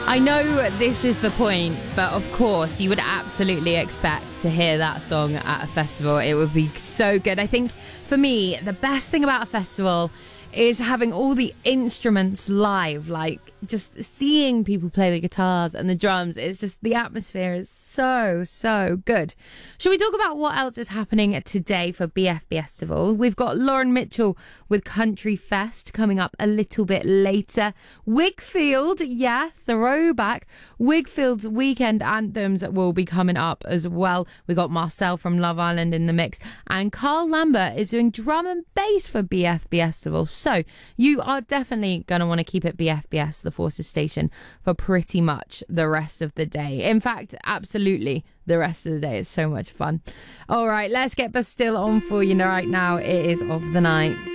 I know this is the point, but of course you would absolutely expect to hear that song at a festival. It would be so good. I think for me, the best thing about a festival is having all the instruments live, like just seeing people play the guitars and the drums. It's just, the atmosphere is so good. Shall we talk about what else is happening today for BF Festival? We've got Lauren Mitchell with Country Fest coming up a little bit later. Wigfield, yeah, throwback. Wigfield's weekend anthems will be coming up as well. We got Marcel from Love Island in the mix, and Carl Lambert is doing drum and bass for BF Festival. So you are definitely going to want to keep it BFBS, the Forces Station, for pretty much the rest of the day. In fact, absolutely the rest of the day. It's so much fun. All right, let's get Bastille on for you right now. It is Of the Night.